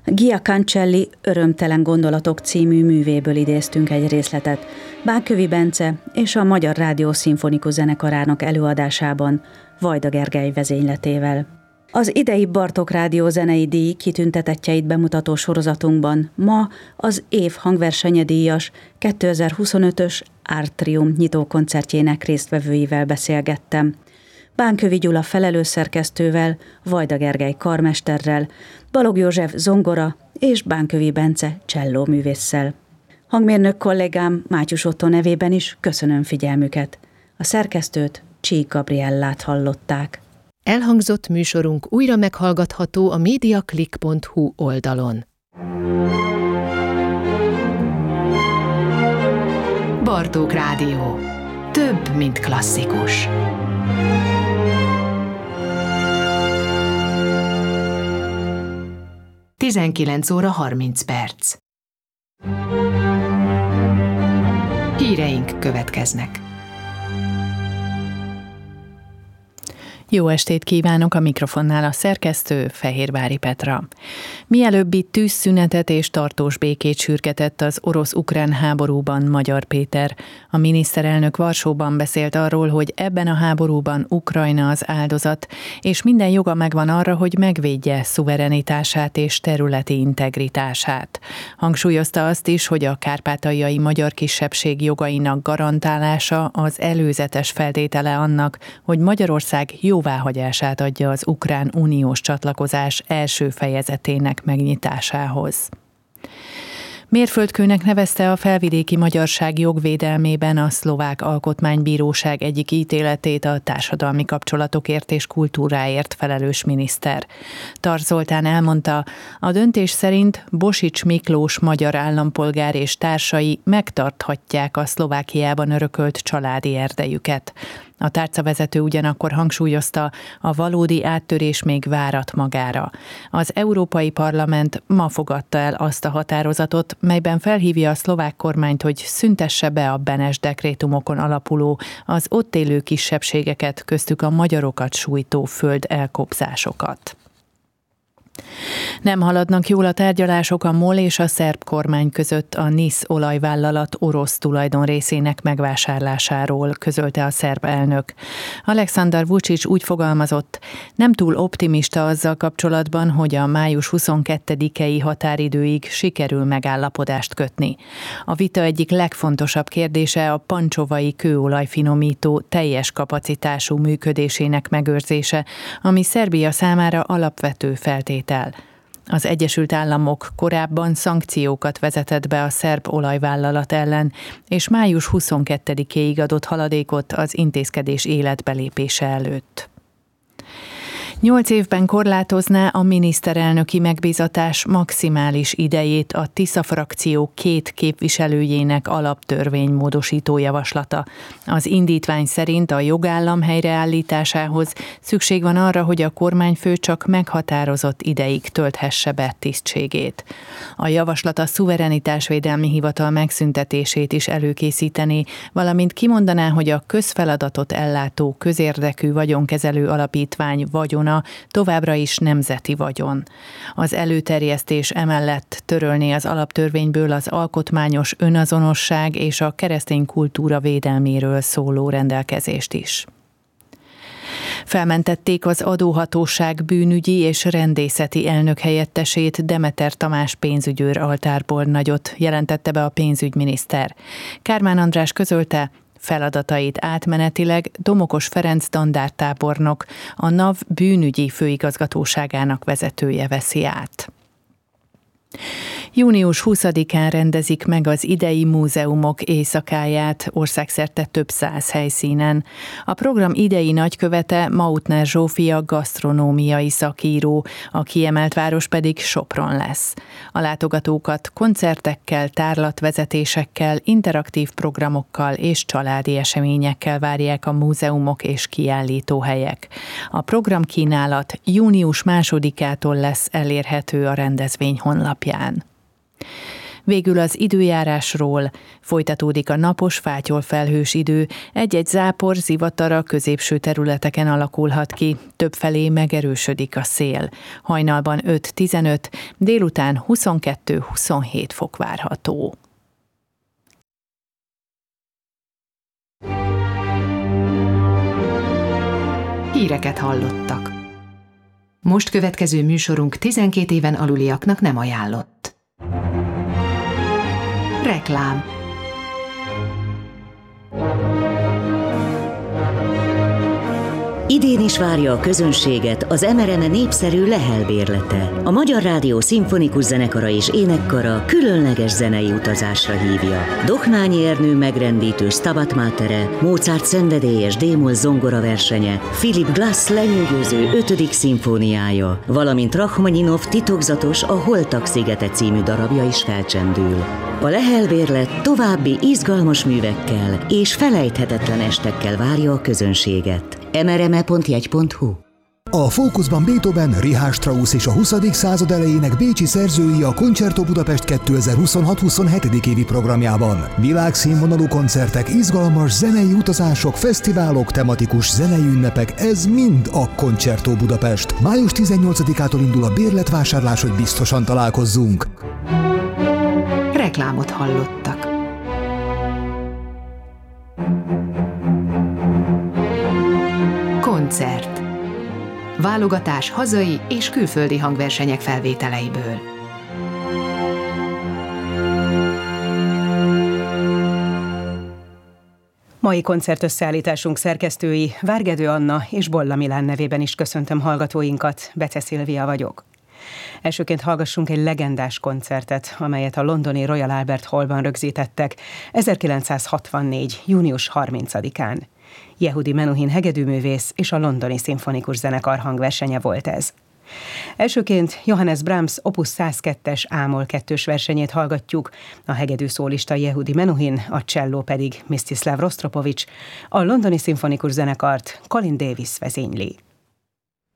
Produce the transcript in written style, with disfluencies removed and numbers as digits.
Gia Cancelli Örömtelen gondolatok című művéből idéztünk egy részletet, Bánkövi Bence és a Magyar Rádió Szimfonikus Zenekarának előadásában Vajda Gergely vezényletével. Az idei Bartók Rádió zenei díj kitüntetettjeit bemutató sorozatunkban ma az év hangversenyedíjas 2025-ös Artrium nyitókoncertjének résztvevőivel beszélgettem. Bánkövi Gyula felelősszerkesztővel, Vajda Gergely karmesterrel, Balogh József zongora és Bánkövi Bence cselló művésszel. Hangmérnök kollégám Mátyus Otto nevében is köszönöm figyelmüket. A szerkesztőt Csík Gabriellát hallották. Elhangzott műsorunk újra meghallgatható a mediaclick.hu oldalon. Bartók Rádió. Több, mint klasszikus. 19:30. Híreink következnek. Jó estét kívánok, a mikrofonnál a szerkesztő, Fehérvári Petra. Mielőbbi tűzszünetet és tartós békét sürgetett az orosz-ukrán háborúban Magyar Péter. A miniszterelnök Varsóban beszélt arról, hogy ebben a háborúban Ukrajna az áldozat, és minden joga megvan arra, hogy megvédje szuverenitását és területi integritását. Hangsúlyozta azt is, hogy a kárpátaljai magyar kisebbség jogainak garantálása az előzetes feltétele annak, hogy Magyarország jóváhagyását adja az ukrán uniós csatlakozás első fejezetének megnyitásához. Mérföldkőnek nevezte a felvidéki magyarság jogvédelmében a Szlovák Alkotmánybíróság egyik ítéletét a társadalmi kapcsolatokért és kultúráért felelős miniszter. Tarts Zoltán elmondta, a döntés szerint Bosics Miklós magyar állampolgár és társai megtarthatják a Szlovákiában örökölt családi erdejüket. A tárcavezető ugyanakkor hangsúlyozta, a valódi áttörés még várat magára. Az Európai Parlament ma fogadta el azt a határozatot, melyben felhívja a szlovák kormányt, hogy szüntesse be a Benes dekrétumokon alapuló, az ott élő kisebbségeket, köztük a magyarokat sújtó föld elkobzásokat. Nem haladnak jól a tárgyalások a MOL és a szerb kormány között a NIS olajvállalat orosz tulajdonrészének megvásárlásáról, közölte a szerb elnök. Aleksandar Vučić úgy fogalmazott, nem túl optimista azzal kapcsolatban, hogy a május 22-i határidőig sikerül megállapodást kötni. A vita egyik legfontosabb kérdése a pancsovai kőolajfinomító teljes kapacitású működésének megőrzése, ami Szerbia számára alapvető feltétel. Az Egyesült Államok korábban szankciókat vezetett be a szerb olajvállalat ellen, és május 22-éig adott haladékot az intézkedés életbelépése előtt. 8 évben korlátozná a miniszterelnöki megbízatás maximális idejét a Tisza frakció 2 képviselőjének alaptörvénymódosító javaslata. Az indítvány szerint a jogállam helyreállításához szükség van arra, hogy a kormányfő csak meghatározott ideig tölthesse be tisztségét. A javaslat a szuverenitásvédelmi hivatal megszüntetését is előkészítené, valamint kimondaná, hogy a közfeladatot ellátó közérdekű vagyonkezelő alapítvány vagyona továbbra is nemzeti vagyon. Az előterjesztés emellett törölné az alaptörvényből az alkotmányos önazonosság és a keresztény kultúra védelméről szóló rendelkezést is. Felmentették az adóhatóság bűnügyi és rendészeti elnökhelyettesét, Demeter Tamás pénzügyőr altárbornagyot, jelentette be a pénzügyminiszter. Kármán András közölte, feladatait átmenetileg Domokos Ferenc dandártábornok, a NAV bűnügyi főigazgatóságának vezetője veszi át. Június 20-án rendezik meg az idei múzeumok éjszakáját országszerte több 100 helyszínen. A program idei nagykövete Mautner Zsófia gasztronómiai szakíró, a kiemelt város pedig Sopron lesz. A látogatókat koncertekkel, tárlatvezetésekkel, interaktív programokkal és családi eseményekkel várják a múzeumok és kiállítóhelyek. A programkínálat június 2-ától lesz elérhető a rendezvény honlapján. Végül az időjárásról. Folytatódik a napos, fátyolfelhős idő, egy-egy zápor, zivatar a középső területeken alakulhat ki, többfelé megerősödik a szél. Hajnalban 5-15, délután 22-27 fok várható. Híreket hallottak. Most következő műsorunk 12 éven aluliaknak nem ajánlott. Reklám. Idén is várja a közönséget az MRM népszerű Lehel bérlete. A Magyar Rádió Szimfonikus Zenekara és Énekkara különleges zenei utazásra hívja. Dohnányi Ernő megrendítő Stabat Matere, Mozart szenvedélyes D-moll zongora versenye, Philip Glass lenyűgöző 5. szimfóniája, valamint Rachmaninov titokzatos A Holtak szigete című darabja is felcsendül. A Lehel bérlet további izgalmas művekkel és felejthetetlen estekkel várja a közönséget. mrme.jegy.hu. A fókuszban Beethoven, Richard Strauss és a 20. század elejének bécsi szerzői a Concerto Budapest 2026-27. évi programjában. Világszínvonalú koncertek, izgalmas zenei utazások, fesztiválok, tematikus zenei ünnepek, ez mind a Concerto Budapest. Május 18-ától indul a bérletvásárlás, hogy biztosan találkozzunk. Reklámot hallottak. Koncert. Válogatás hazai és külföldi hangversenyek felvételeiből. Mai koncertösszeállításunk szerkesztői Várgedő Anna és Bolla Milán nevében is köszöntöm hallgatóinkat, Bece Szilvia vagyok. Elsőként hallgassunk egy legendás koncertet, amelyet a londoni Royal Albert Hallban rögzítettek 1964. június 30-án. Yehudi Menuhin hegedűművész és a Londoni Szimfonikus Zenekar hangversenye volt ez. Elsőként Johannes Brahms Opus 102-es A-moll 2-s versenyét hallgatjuk, a hegedű szólista Yehudi Menuhin, a cselló pedig Mstislav Rostropovich, a Londoni Szimfonikus Zenekart Colin Davis vezényli.